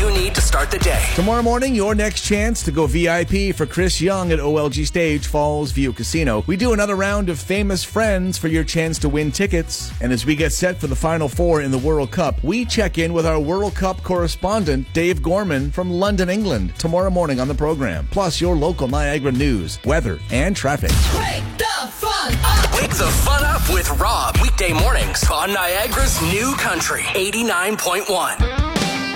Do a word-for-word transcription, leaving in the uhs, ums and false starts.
you need to start the day. Tomorrow morning, your next chance to go V I P for Chris Young at O L G Stage Falls View Casino. We do another round of Famous Friends for your chance to win tickets. And as we get set for the Final Four in the World Cup, we check in with our World Cup correspondent, Dave Gorman from London, England, tomorrow morning on the program. Plus, your local Niagara news, weather, and traffic. Wake the fun up! Wake the fun up with Rob. Weekday mornings on Niagara's new country, eighty-nine point one.